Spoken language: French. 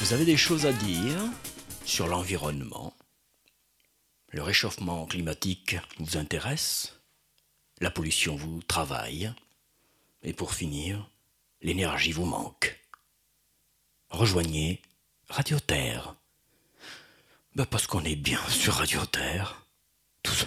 Vous avez des choses à dire sur l'environnement? Le réchauffement climatique vous intéresse? La pollution vous travaille? Et pour finir, l'énergie vous manque? Rejoignez Radio Terre. Parce qu'on est bien sur Radio Terre.